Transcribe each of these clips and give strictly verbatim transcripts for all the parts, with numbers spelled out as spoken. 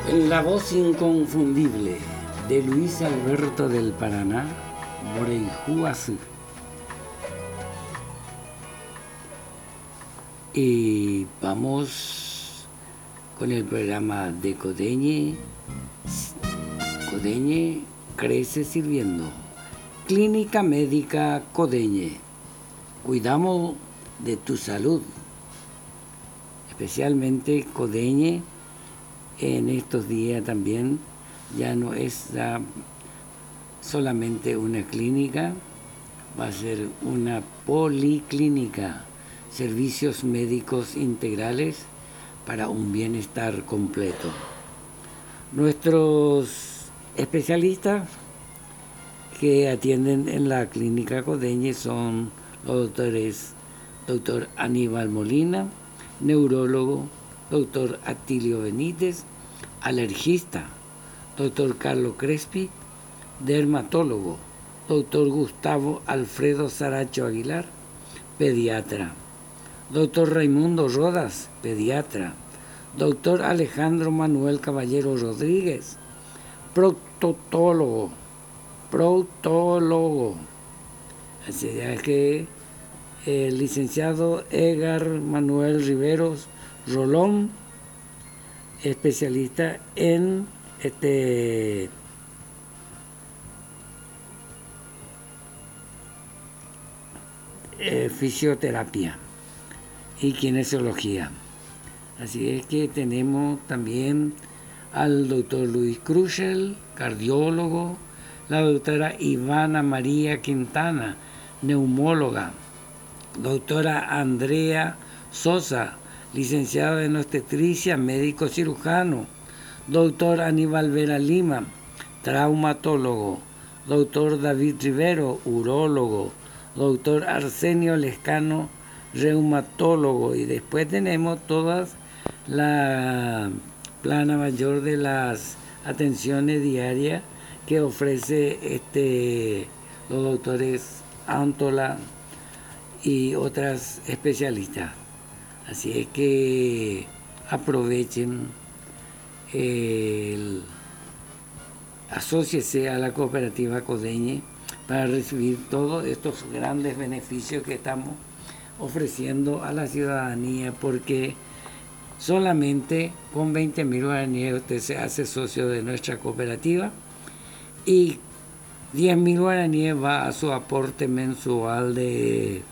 En la voz inconfundible de Luis Alberto del Paraná, Moreihuazú. Y vamos con el programa de Codeñe. Codeñe crece sirviendo. Clínica Médica Codeñe. Cuidamos de tu salud. Especialmente Codeñe en estos días también ya no es uh, solamente una clínica, va a ser una policlínica, servicios médicos integrales para un bienestar completo. Nuestros especialistas que atienden en la clínica Codeñe son los doctores, doctor Aníbal Molina, neurólogo, doctor Atilio Benítez, alergista, doctor Carlos Crespi, dermatólogo, doctor Gustavo Alfredo Saracho Aguilar, pediatra, doctor Raimundo Rodas, pediatra, doctor Alejandro Manuel Caballero Rodríguez, proctólogo, proctólogo, así es que el licenciado Edgar Manuel Riveros Rolón, especialista en este eh, fisioterapia y kinesiología. Así es que tenemos también al doctor Luis Cruschel, cardiólogo, la doctora Ivana María Quintana, neumóloga, doctora Andrea Sosa, licenciada en obstetricia, médico cirujano, doctor Aníbal Vera Lima, traumatólogo, doctor David Rivero, urólogo, doctor Arsenio Lescano, reumatólogo, y después tenemos todas la plana mayor de las atenciones diarias que ofrece este los doctores Antola y otras especialistas. Así es que aprovechen, el, asóciese a la cooperativa Codeñe para recibir todos estos grandes beneficios que estamos ofreciendo a la ciudadanía, porque solamente con veinte mil guaraníes usted se hace socio de nuestra cooperativa y diez mil guaraníes va a su aporte mensual de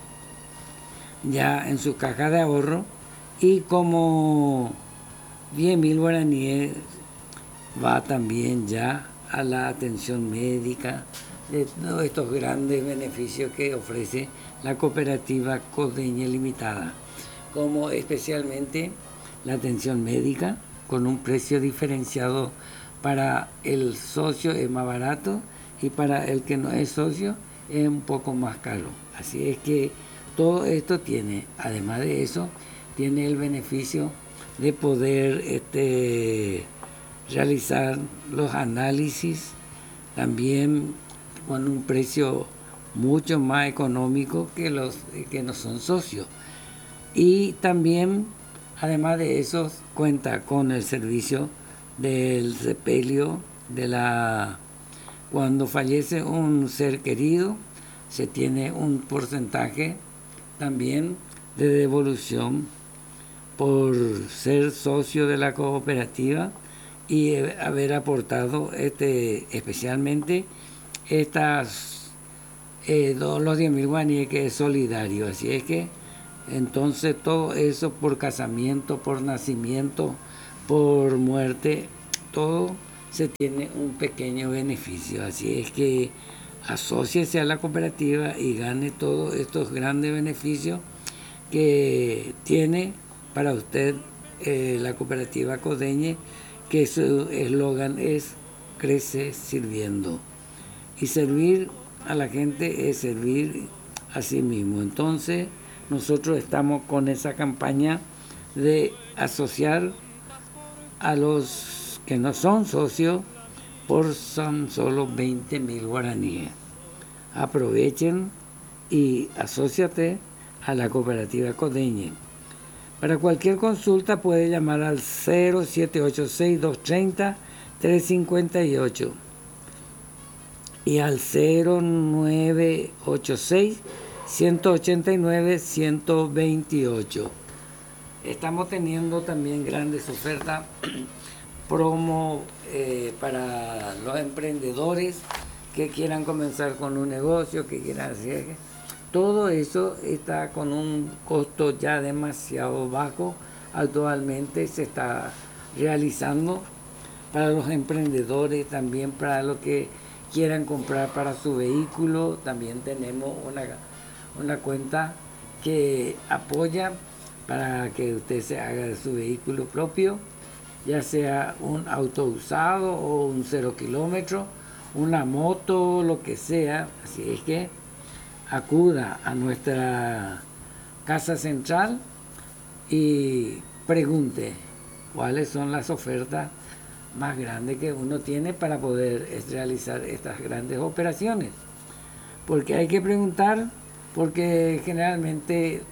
ya en su caja de ahorro, y como diez mil guaraníes va también ya a la atención médica de todos estos grandes beneficios que ofrece la cooperativa Codeñe Limitada, como especialmente la atención médica con un precio diferenciado. Para el socio es más barato y para el que no es socio es un poco más caro. Así es que todo esto tiene, además de eso, tiene el beneficio de poder este, realizar los análisis también con un precio mucho más económico que los que no son socios. Y también, además de eso, cuenta con el servicio del sepelio, de la cuando fallece un ser querido, se tiene un porcentaje también de devolución por ser socio de la cooperativa y haber aportado este especialmente estas eh, los diez mil guaraníes, que es solidario. Así es que entonces todo eso por casamiento, por nacimiento, por muerte, todo se tiene un pequeño beneficio. Así es que asóciese a la cooperativa y gane todos estos grandes beneficios que tiene para usted eh, la cooperativa Codeñe, que su eslogan es crece sirviendo, y servir a la gente es servir a sí mismo. Entonces nosotros estamos con esa campaña de asociar a los que no son socios por son solo veinte mil guaraníes. Aprovechen y asóciate a la cooperativa Codeñe. Para cualquier consulta puede llamar al cero siete ocho seis, dos tres cero, tres cinco ocho y al cero nueve ocho seis, uno ocho nueve, uno dos ocho. Estamos teniendo también grandes ofertas promo eh, para los emprendedores que quieran comenzar con un negocio, que quieran hacer. Todo eso está con un costo ya demasiado bajo. Actualmente se está realizando para los emprendedores, también para los que quieran comprar para su vehículo. También tenemos una, una cuenta que apoya para que usted se haga de su vehículo propio, ya sea un auto usado o un cero kilómetro, una moto, lo que sea. Así es que acuda a nuestra casa central y pregunte cuáles son las ofertas más grandes que uno tiene para poder realizar estas grandes operaciones. Porque hay que preguntar, porque generalmente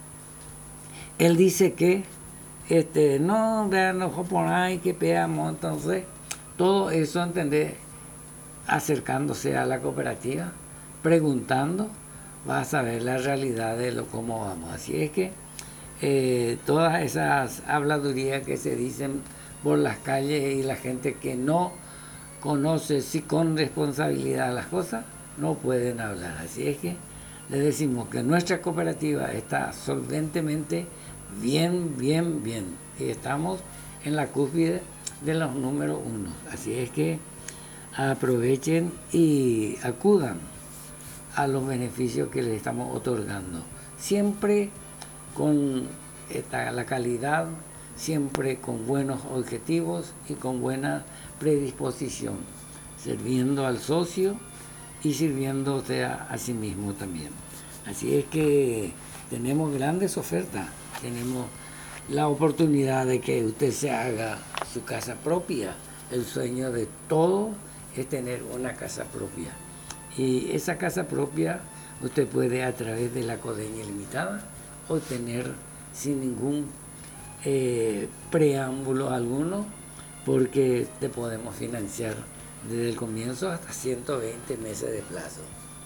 él dice que este no vean los japoneses que pegamos, entonces todo eso, entender, acercándose a la cooperativa, preguntando, va a saber la realidad de lo cómo vamos. Así es que eh, todas esas habladurías que se dicen por las calles y la gente que no conoce si con responsabilidad las cosas, no pueden hablar. Así es que le decimos que nuestra cooperativa está solventemente bien, bien, bien. Y estamos en la cúspide de los números uno. Así es que aprovechen y acudan a los beneficios que les estamos otorgando. Siempre con esta, la calidad, siempre con buenos objetivos y con buena predisposición, sirviendo al socio y sirviéndose a, a sí mismo también. Así es que tenemos grandes ofertas, tenemos la oportunidad de que usted se haga su casa propia. El sueño de todo es tener una casa propia. Y esa casa propia usted puede, a través de la Codeña Limitada, obtener sin ningún eh, preámbulo alguno, porque te podemos financiar desde el comienzo hasta ciento veinte meses de plazo.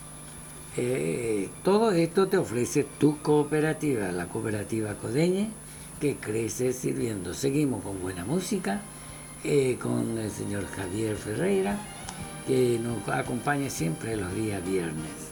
Eh, todo esto te ofrece tu cooperativa, la cooperativa Codeña, que crece sirviendo. Seguimos con buena música, eh, con el señor Javier Ferreira, que nos acompaña siempre los días viernes.